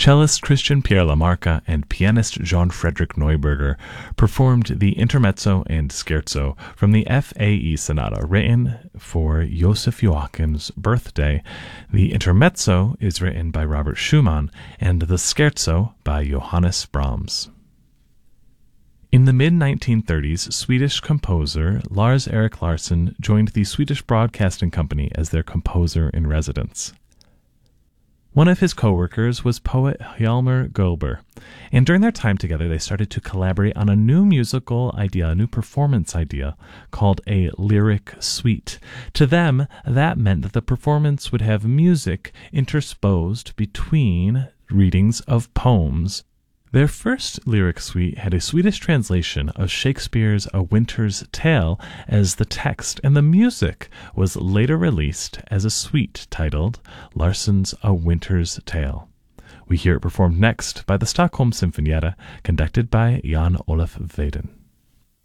Cellist Christian Pierre Lamarca and pianist Jean-Frédéric Neuberger performed the Intermezzo and Scherzo from the F.A.E. Sonata written for Joseph Joachim's birthday. The Intermezzo is written by Robert Schumann and the Scherzo by Johannes Brahms. In the mid-1930s, Swedish composer Lars-Erik Larsson joined the Swedish Broadcasting Company as their composer-in-residence. One of his co-workers was poet Hjalmar Gullberg, and during their time together they started to collaborate on a new musical idea, a new performance idea, called a lyric suite. To them, that meant that the performance would have music intersposed between readings of poems. Their first lyric suite had a Swedish translation of Shakespeare's A Winter's Tale as the text, and the music was later released as a suite titled Larsson's A Winter's Tale. We hear it performed next by the Stockholm Sinfonietta, conducted by Jan Olof Weiden.